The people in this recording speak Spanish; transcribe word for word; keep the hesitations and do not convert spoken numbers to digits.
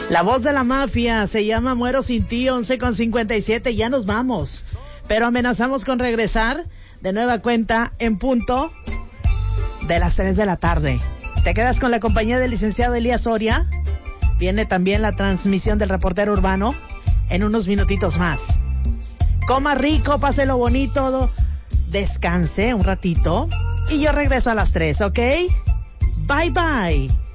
La voz de la mafia se llama Muero sin ti, once con cincuenta y siete, ya nos vamos. Pero amenazamos con regresar de nueva cuenta en punto de las tres de la tarde. Te quedas con la compañía del licenciado Elías Soria. Viene también la transmisión del reportero urbano en unos minutitos más. Coma rico, páselo bonito, descanse un ratito y yo regreso a las tres, ¿ok? Bye bye.